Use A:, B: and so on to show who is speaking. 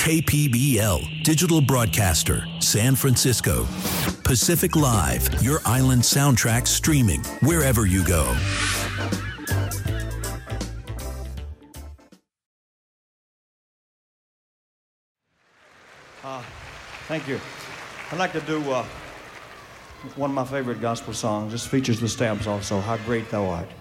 A: KPBL, digital broadcaster, San Francisco. Pacific Live, your island soundtrack streaming wherever you go.
B: Thank you. I'd like to do one of my favorite gospel songs. This features the Stamps also, How Great Thou Art.